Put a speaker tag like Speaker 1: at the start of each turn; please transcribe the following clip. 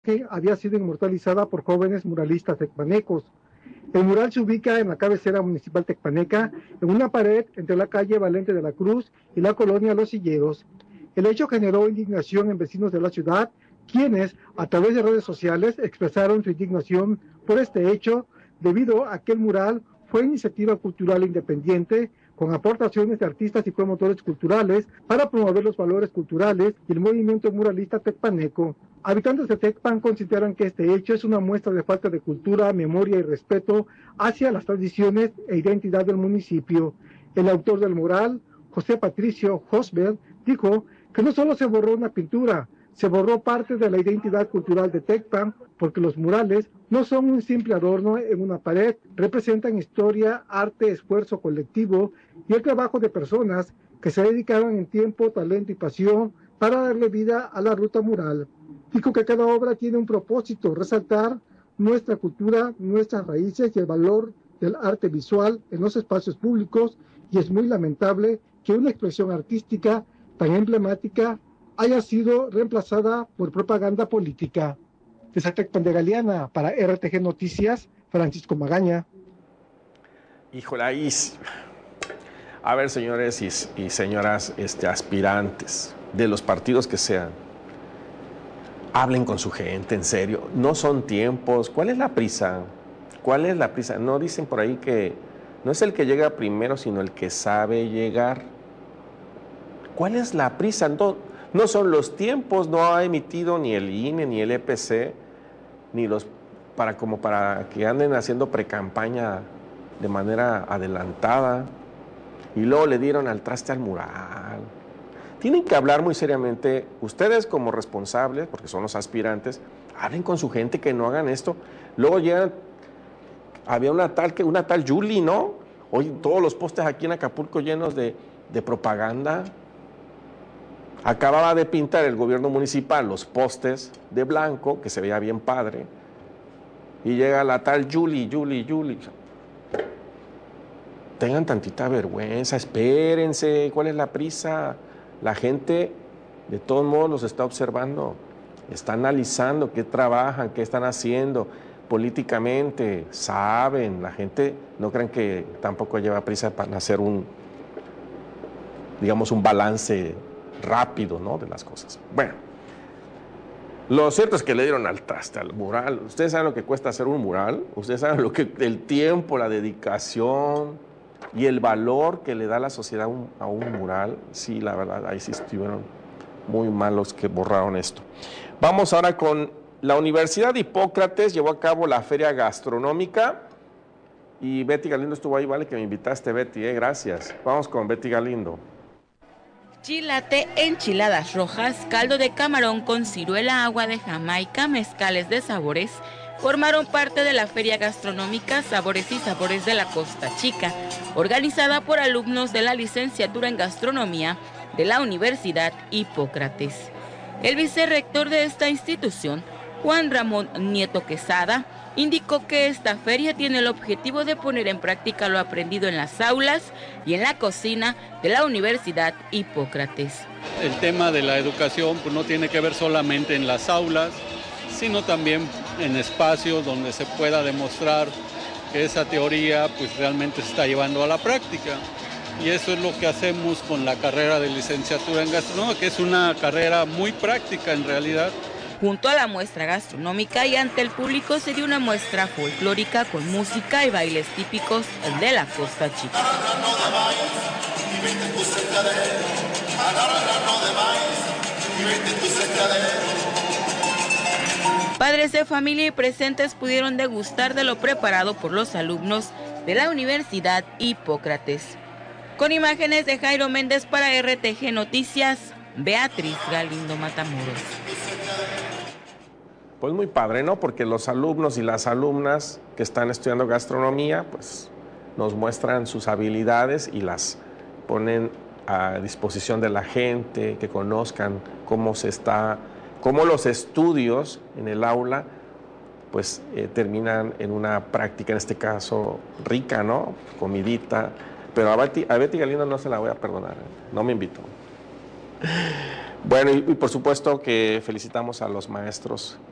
Speaker 1: que había sido inmortalizada por jóvenes muralistas tecpanecos. El mural se ubica en la cabecera municipal tecpaneca, en una pared entre la calle Valente de la Cruz y la colonia Los Silleros. El hecho generó indignación en vecinos de la ciudad, quienes, a través de redes sociales, expresaron su indignación por este hecho, debido a que el mural fue iniciativa cultural independiente, con aportaciones de artistas y promotores culturales para promover los valores culturales y el movimiento muralista tecpaneco. Habitantes de Tecpan consideran que este hecho es una muestra de falta de cultura, memoria y respeto hacia las tradiciones e identidad del municipio. El autor del mural, José Patricio Hosberg, dijo que no solo se borró una pintura, se borró parte de la identidad cultural de Tecpan, porque los murales no son un simple adorno en una pared, representan historia, arte, esfuerzo colectivo y el trabajo de personas que se dedicaron en tiempo, talento y pasión para darle vida a la ruta mural. Dijo que cada obra tiene un propósito, resaltar nuestra cultura, nuestras raíces y el valor del arte visual en los espacios públicos, y es muy lamentable que una expresión artística tan emblemática haya sido reemplazada por propaganda política. Desde Tecpan de Galeana, para RTG Noticias, Francisco Magaña.
Speaker 2: Híjole, ahí... A ver, señores y señoras aspirantes de los partidos que sean, hablen con su gente, en serio. No son tiempos. ¿Cuál es la prisa? ¿Cuál es la prisa? No dicen por ahí que no es el que llega primero, sino el que sabe llegar. ¿Cuál es la prisa? No son los tiempos, no ha emitido ni el INE, ni el EPC, ni los para que anden haciendo precampaña de manera adelantada. Y luego le dieron al traste al mural. Tienen que hablar muy seriamente, ustedes como responsables, porque son los aspirantes, hablen con su gente, que no hagan esto. Luego llegan, había una tal Julie, ¿no? Hoy todos los postes aquí en Acapulco llenos de propaganda. Acababa de pintar el gobierno municipal los postes de blanco, que se veía bien padre, y llega la tal Julie. Tengan tantita vergüenza, espérense, ¿cuál es la prisa? La gente de todos modos los está observando, está analizando qué trabajan, qué están haciendo políticamente, saben, la gente, no crean que tampoco lleva prisa para hacer un balance rápido, ¿no?, de las cosas. Bueno, lo cierto es que le dieron al traste al mural. Ustedes saben lo que cuesta hacer un mural, ustedes saben el tiempo, la dedicación y el valor que le da la sociedad a un mural. Sí, la verdad, ahí sí estuvieron muy malos que borraron esto. Vamos ahora con la Universidad de Hipócrates. Llevó a cabo la feria gastronómica y Betty Galindo estuvo ahí, vale que me invitaste, Betty, gracias. Vamos con Betty Galindo.
Speaker 3: Chilate, enchiladas rojas, caldo de camarón con ciruela, agua de Jamaica, mezcales de sabores, formaron parte de la Feria Gastronómica Sabores y Sabores de la Costa Chica, organizada por alumnos de la licenciatura en Gastronomía de la Universidad Hipócrates. El vicerrector de esta institución, Juan Ramón Nieto Quesada, indicó que esta feria tiene el objetivo de poner en práctica lo aprendido en las aulas y en la cocina de la Universidad Hipócrates.
Speaker 4: El tema de la educación pues, no tiene que ver solamente en las aulas, sino también en espacios donde se pueda demostrar que esa teoría pues, realmente se está llevando a la práctica. Y eso es lo que hacemos con la carrera de licenciatura en gastronomía, que es una carrera muy práctica en realidad.
Speaker 3: Junto a la muestra gastronómica y ante el público se dio una muestra folclórica con música y bailes típicos de la Costa Chica. Padres de familia y presentes pudieron degustar de lo preparado por los alumnos de la Universidad Hipócrates. Con imágenes de Jairo Méndez para RTG Noticias, Beatriz Galindo Matamoros.
Speaker 2: Pues muy padre, ¿no? Porque los alumnos y las alumnas que están estudiando gastronomía, pues nos muestran sus habilidades y las ponen a disposición de la gente, que conozcan cómo los estudios en el aula, pues terminan en una práctica, en este caso, rica, ¿no? Comidita. Pero a Betty Galindo no se la voy a perdonar, no me invitó. Bueno, y por supuesto que felicitamos a los maestros